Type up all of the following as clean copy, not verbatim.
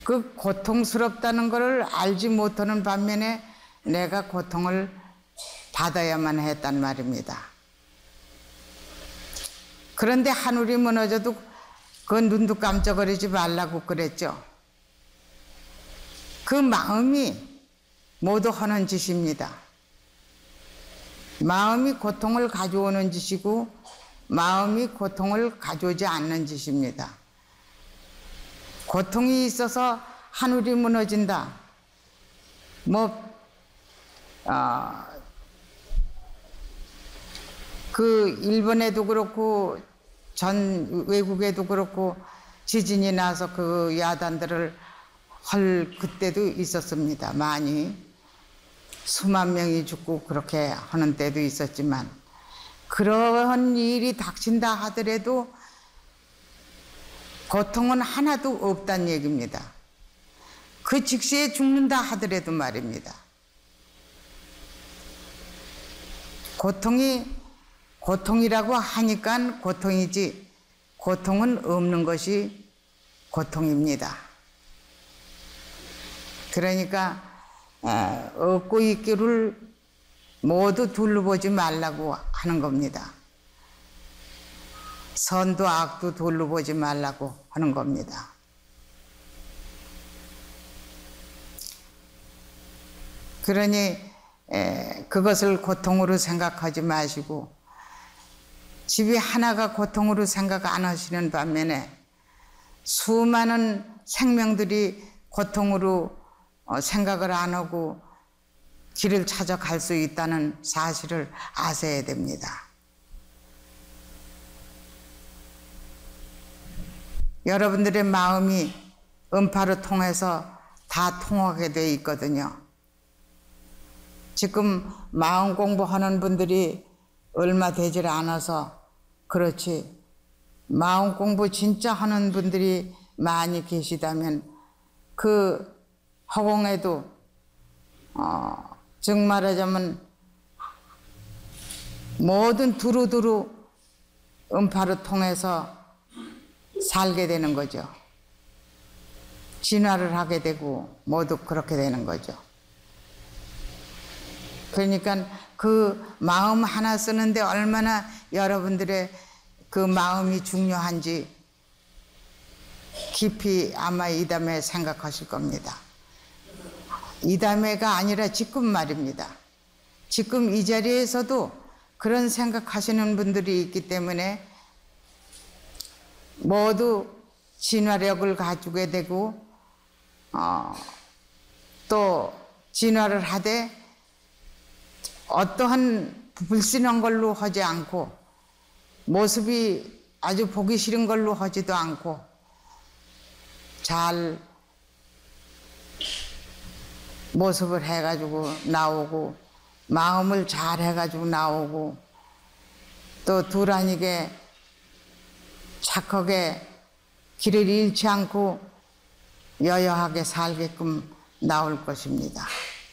그 고통스럽다는 것을 알지 못하는 반면에 내가 고통을 받아야만 했단 말입니다. 그런데 하늘이 무너져도 그 눈도 깜짝거리지 말라고 그랬죠. 그 마음이 모두 하는 짓입니다. 마음이 고통을 가져오는 짓이고 마음이 고통을 가져오지 않는 짓입니다. 고통이 있어서 하늘이 무너진다. 그 일본에도 그렇고 전 외국에도 그렇고 지진이 나서 그 야단들을 할 그때도 있었습니다. 많이 수만 명이 죽고 그렇게 하는 때도 있었지만 그러한 일이 닥친다 하더라도 고통은 하나도 없다는 얘기입니다. 그 즉시에 죽는다 하더라도 말입니다. 고통이 고통이라고 하니까 고통이지 고통은 없는 것이 고통입니다. 그러니까 얻고 있기를 모두 둘러보지 말라고 하는 겁니다. 선도 악도 둘러보지 말라고 하는 겁니다. 그러니 그것을 고통으로 생각하지 마시고 집이 하나가 고통으로 생각 안 하시는 반면에 수많은 생명들이 고통으로 생각을 안 하고 길을 찾아갈 수 있다는 사실을 아셔야 됩니다. 여러분들의 마음이 음파를 통해서 다 통하게 되어 있거든요. 지금 마음 공부하는 분들이 얼마 되질 않아서 그렇지 마음 공부 진짜 하는 분들이 많이 계시다면 그 허공에도 즉 말하자면 모든 두루두루 음파를 통해서 살게 되는 거죠. 진화를 하게 되고 모두 그렇게 되는 거죠. 그러니까 그 마음 하나 쓰는데 얼마나 여러분들의 그 마음이 중요한지 깊이 아마 이 다음에 생각하실 겁니다. 이 다음에가 아니라 지금 말입니다. 지금 이 자리에서도 그런 생각하시는 분들이 있기 때문에 모두 진화력을 가지게 되고 또 진화를 하되 어떠한 불순한 걸로 하지 않고 모습이 아주 보기 싫은 걸로 하지도 않고 잘 모습을 해가지고 나오고 마음을 잘 해가지고 나오고 또 둘 아니게 착하게 길을 잃지 않고 여여하게 살게끔 나올 것입니다.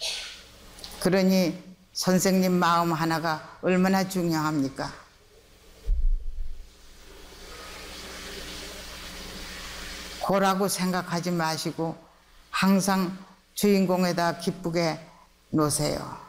그러니 선생님 마음 하나가 얼마나 중요합니까? 고라고 생각하지 마시고 항상 주인공에다 기쁘게 놓으세요.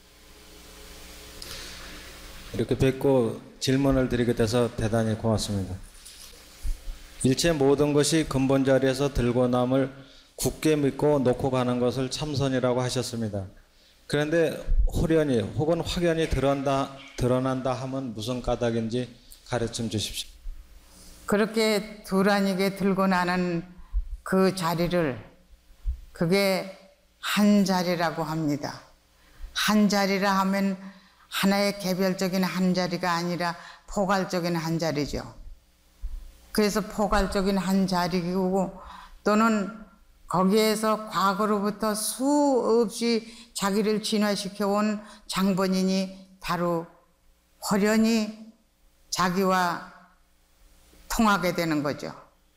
이렇게 뵙고 질문을 드리게 돼서 대단히 고맙습니다. 일체 모든 것이 근본 자리에서 들고 남을 굳게 믿고 놓고 가는 것을 참선이라고 하셨습니다. 그런데 후련히 혹은 확연히 드러난다 하면 무슨 까닭인지 가르쳐 주십시오. 그렇게 둘 아니게 들고 나는 그 자리를 그게 한 자리라고 합니다. 한 자리라 하면 하나의 개별적인 한 자리가 아니라 포괄적인 한 자리죠. 그래서 포괄적인 한 자리고 또는 거기에서 과거로부터 수없이 자기를 진화시켜온 장본인이 바로 호련히 자기와 통하게 되는 거죠.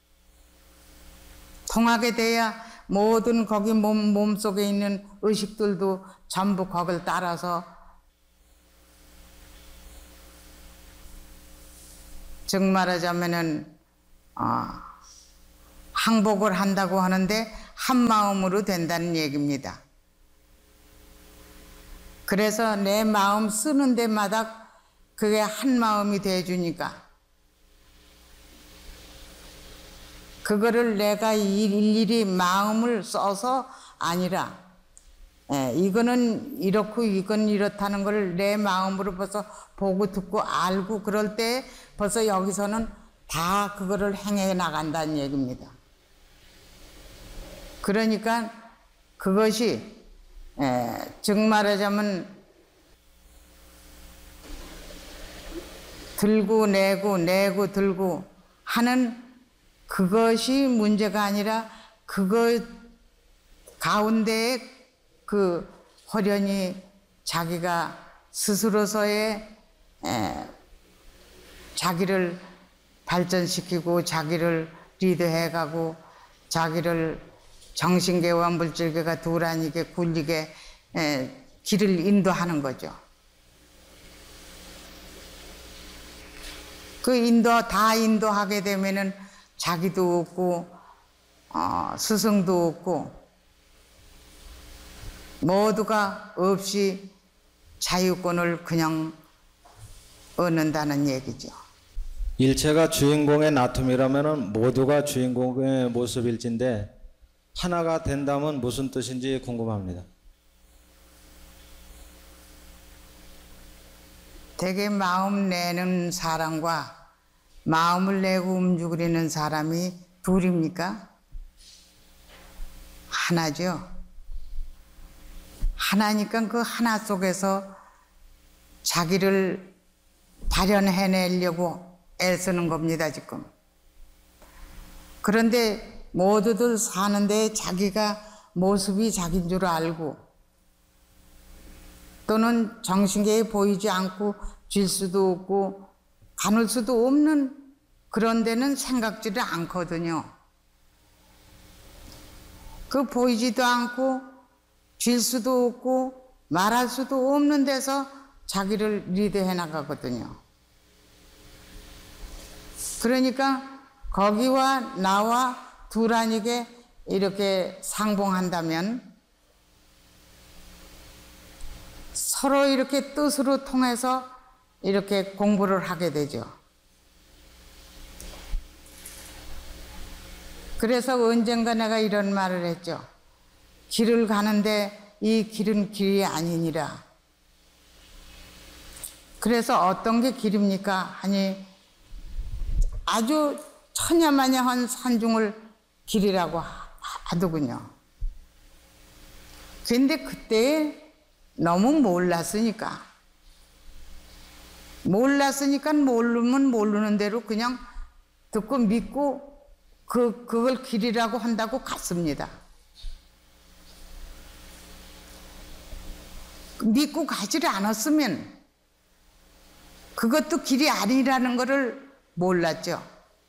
통하게 돼야 모든 거기 몸속에 있는 의식들도 전부 거길 따라서 즉 말하자면은 항복을 한다고 하는데 한 마음으로 된다는 얘기입니다. 그래서 내 마음 쓰는 데마다 그게 한 마음이 돼주니까 그거를 내가 일일이 마음을 써서 아니라 이거는 이렇고 이건 이렇다는 걸 내 마음으로 벌써 보고 듣고 알고 그럴 때 벌써 여기서는 다 그거를 행해 나간다는 얘기입니다. 그러니까 그것이 즉 말하자면 들고 내고 내고 들고 하는 그것이 문제가 아니라 그거 가운데에 그 호련히 자기가 스스로서의 자기를 발전시키고 자기를 리드해가고 자기를 정신계와 물질계가 두라니게 굴리게 길을 인도하는 거죠. 그 다 인도하게 되면은 자기도 없고 스승도 없고 모두가 없이 자유권을 그냥 얻는다는 얘기죠. 일체가 주인공의 나툼이라면 모두가 주인공의 모습일진데 하나가 된다면 무슨 뜻인지 궁금합니다. 되게 마음 내는 사람과 마음을 내고 움직이는 사람이 둘입니까? 하나죠. 하나니까 그 하나 속에서 자기를 발현해내려고 애쓰는 겁니다, 지금. 그런데 모두들 사는데 자기가 모습이 자기인 줄 알고 또는 정신계에 보이지 않고 질 수도 없고 가눌 수도 없는 그런 데는 생각지를 않거든요. 그 보이지도 않고 질 수도 없고 말할 수도 없는 데서 자기를 리드해 나가거든요. 그러니까 거기와 나와 두라니게 이렇게 상봉한다면 서로 이렇게 뜻으로 통해서 이렇게 공부를 하게 되죠. 그래서 언젠가 내가 이런 말을 했죠. 길을 가는데 이 길은 길이 아니니라. 그래서 어떤 게 길입니까? 하니 아주 천야마냐한 산중을 길이라고 하더군요. 그런데 그때 너무 몰랐으니까 모르면 모르는 대로 그냥 듣고 믿고 그걸 길이라고 한다고 갔습니다. 믿고 가지를 않았으면 그것도 길이 아니라는 것을 몰랐죠.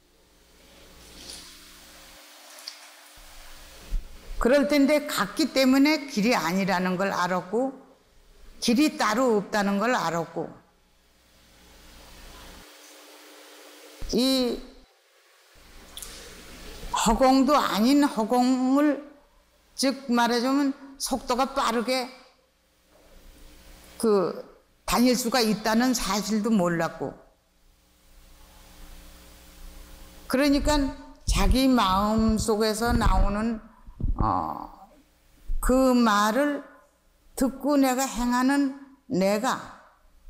그럴 텐데 갔기 때문에 길이 아니라는 걸 알았고 길이 따로 없다는 걸 알았고 이 허공도 아닌 허공을 즉 말하자면 속도가 빠르게 다닐 수가 있다는 사실도 몰랐고 그러니까 자기 마음 속에서 나오는 그 말을 듣고 내가 행하는 내가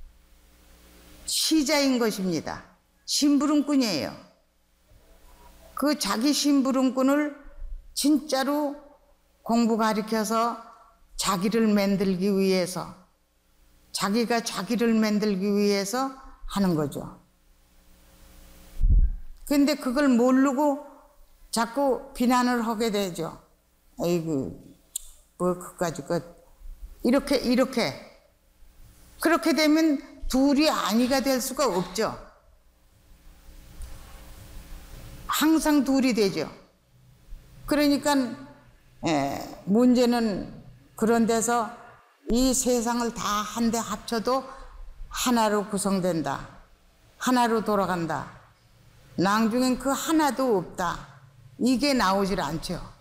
시자인 것입니다. 심부름꾼이에요. 그 자기 심부름꾼을 진짜로 공부 가르쳐서 자기를 만들기 위해서 자기가 자기를 만들기 위해서 하는 거죠. 근데 그걸 모르고 자꾸 비난을 하게 되죠. 아이고, 뭐, 그까짓 것. 이렇게. 그렇게 되면 둘이 아니가 될 수가 없죠. 항상 둘이 되죠. 그러니까, 문제는 그런 데서 이 세상을 다 한데 합쳐도 하나로 구성된다. 하나로 돌아간다. 나중엔 그 하나도 없다. 이게 나오질 않죠.